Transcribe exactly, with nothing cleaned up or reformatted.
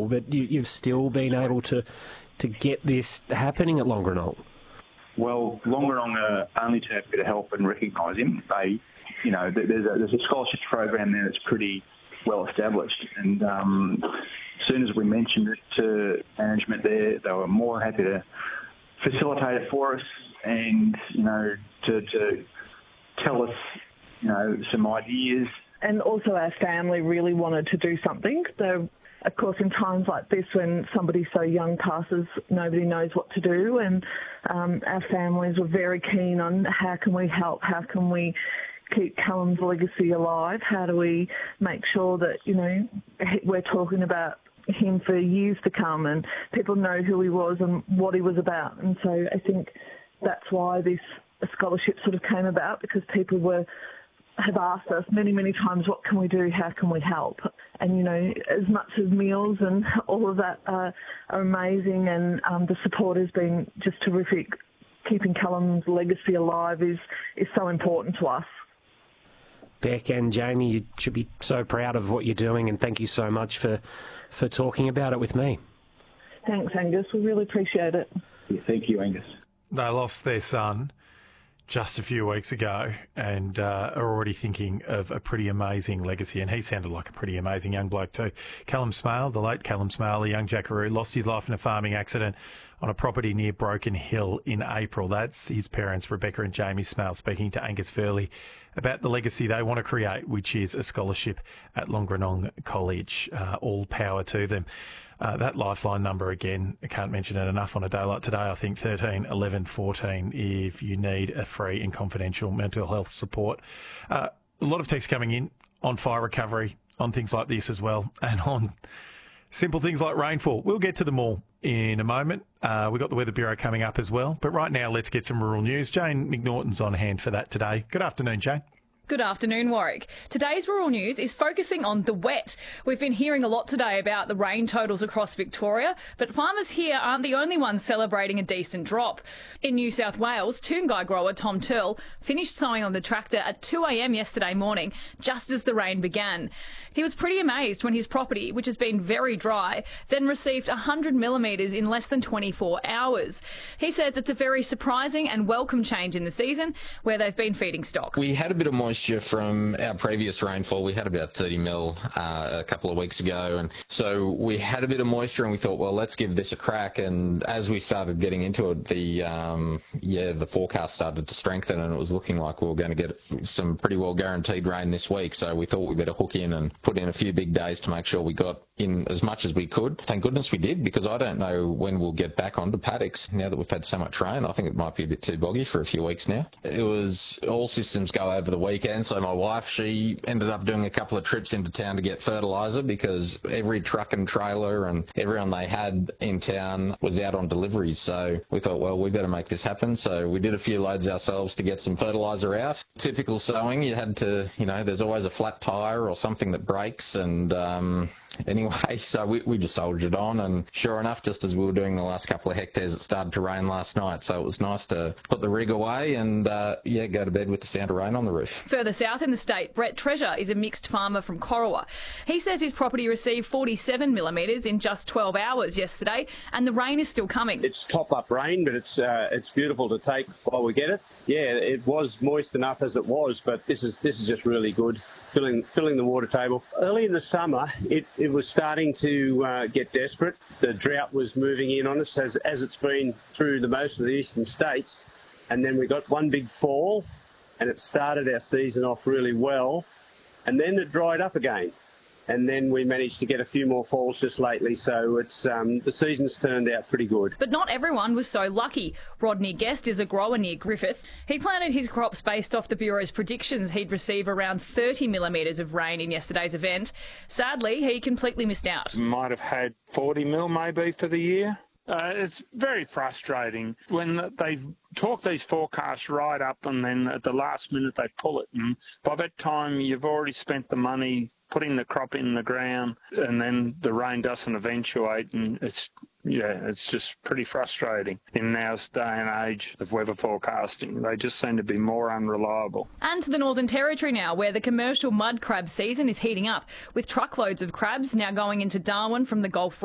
rainfall, but you, you've still been able to, to get this happening at Longerenong. Well, Longerenong are only too happy to help and recognise him. They, you know, there's a, there's a scholarships program there that's pretty well established, and um, as soon as we mentioned it to management there, they were more happy to facilitate it for us and, you know, to, to tell us, you know, some ideas. And also our family really wanted to do something. So, of course, in times like this when somebody so young passes, nobody knows what to do, and um, our families were very keen on how can we help, how can we keep Callum's legacy alive, how do we make sure that, you know, we're talking about him for years to come and people know who he was and what he was about. And so I think that's why this scholarship sort of came about, because people were have asked us many, many times, what can we do, how can we help? And, you know, as much as meals and all of that uh, are amazing, and um, the support has been just terrific, keeping Callum's legacy alive is, is so important to us. Beck and Jamie, you should be so proud of what you're doing, and thank you so much for, for talking about it with me. Thanks, Angus. We really appreciate it. Yeah, thank you, Angus. They lost their son just a few weeks ago and uh, are already thinking of a pretty amazing legacy, and he sounded like a pretty amazing young bloke too. Callum Smale, the late Callum Smale, a young jackaroo, lost his life in a farming accident on a property near Broken Hill in April. That's his parents, Rebecca and Jamie Smale, speaking to Angus Furley about the legacy they want to create, which is a scholarship at Longerenong College. Uh, all power to them. Uh, that lifeline number again, I can't mention it enough on a day like today, I think thirteen eleven fourteen if you need a free and confidential mental health support. Uh, a lot of text coming in on fire recovery, on things like this as well, and on simple things like rainfall. We'll get to them all in a moment. Uh, we've got the Weather Bureau coming up as well. But right now, let's get some rural news. Jane McNaughton's on hand for that today. Good afternoon, Jane. Good afternoon, Warwick. Today's rural news is focusing on the wet. We've been hearing a lot today about the rain totals across Victoria, but farmers here aren't the only ones celebrating a decent drop. In New South Wales, Toongai grower Tom Turl finished sowing on the tractor at two a m yesterday morning, just as the rain began. He was pretty amazed when his property, which has been very dry, then received one hundred millimetres in less than twenty-four hours. He says it's a very surprising and welcome change in the season where they've been feeding stock. We had a bit of moisture from our previous rainfall. We had about thirty mil uh, a couple of weeks ago, and so we had a bit of moisture and we thought, well, let's give this a crack. And as we started getting into it, the um, yeah the forecast started to strengthen, and it was looking like we were going to get some pretty well guaranteed rain this week. So we thought we better hook in and put in a few big days to make sure we got in as much as we could. Thank goodness we did, because I don't know when we'll get back onto paddocks now that we've had so much rain. I think it might be a bit too boggy for a few weeks now. It was all systems go over the weekend, so my wife, she ended up doing a couple of trips into town to get fertiliser, because every truck and trailer and everyone they had in town was out on deliveries. So we thought, well, we better make this happen. So we did a few loads ourselves to get some fertiliser out. Typical sowing, you had to, you know, there's always a flat tyre or something that breaks, and um, anyway, so we, we just soldiered on, and sure enough, just as we were doing the last couple of hectares, it started to rain last night. So it was nice to put the rig away and, uh, yeah, go to bed with the sound of rain on the roof. Further south in the state, Brett Treasure is a mixed farmer from Corowa. He says his property received forty-seven millimetres in just twelve hours yesterday, and the rain is still coming. It's top-up rain, but it's uh, it's beautiful to take while we get it. Yeah, it was moist enough as it was, but this is this is just really good, filling filling the water table. Early in the summer, it, it was starting to uh, get desperate. The drought was moving in on us, as, as it's been through the most of the eastern states. And then we got one big fall, and it started our season off really well. And then it dried up again. And then we managed to get a few more falls just lately, so it's um, the season's turned out pretty good. But not everyone was so lucky. Rodney Guest is a grower near Griffith. He planted his crops based off the Bureau's predictions he'd receive around thirty millimetres of rain in yesterday's event. Sadly, he completely missed out. Might have had forty mil maybe for the year. Uh, it's very frustrating when they talk these forecasts right up and then at the last minute they pull it, and by that time you've already spent the money putting the crop in the ground and then the rain doesn't eventuate, and it's yeah it's just pretty frustrating in now's day and age of weather forecasting. They just seem to be more unreliable. And to the Northern Territory now, where the commercial mud crab season is heating up, with truckloads of crabs now going into Darwin from the Gulf